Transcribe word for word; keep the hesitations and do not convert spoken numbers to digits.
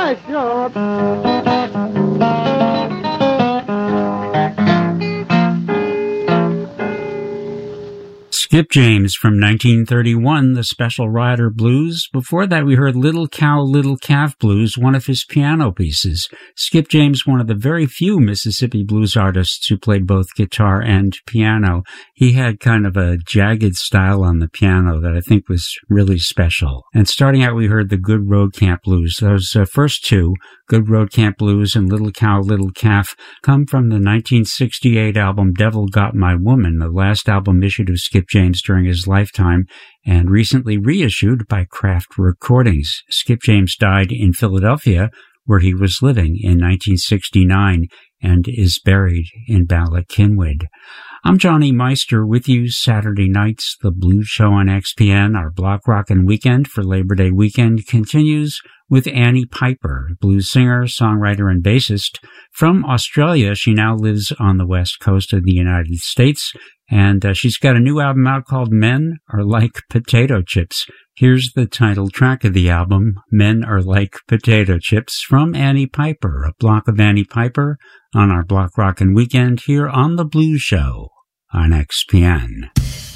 Hush up. Skip James from nineteen thirty-one, the Special Rider Blues. Before that, we heard Little Cow, Little Calf Blues, one of his piano pieces. Skip James, one of the very few Mississippi blues artists who played both guitar and piano. He had kind of a jagged style on the piano that I think was really special. And starting out, we heard the Good Road Camp Blues. Those uh, first two, Good Road Camp Blues and Little Cow, Little Calf, come from the nineteen sixty-eight album Devil Got My Woman, the last album issued of Skip James during his lifetime and recently reissued by Kraft Recordings. Skip James died in Philadelphia, where he was living in nineteen sixty-nine, and is buried in Bala Cynwyd. I'm Johnny Meister with you Saturday nights. The Blues Show on X P N, our Block Rockin' Weekend for Labor Day weekend, continues with Annie Piper, blues singer, songwriter, and bassist. From Australia, she now lives on the west coast of the United States, and uh, she's got a new album out called Men Are Like Potato Chips. Here's the title track of the album, Men Are Like Potato Chips, from Annie Piper, a block of Annie Piper on our Block Rockin' Weekend here on The Blues Show on X P N.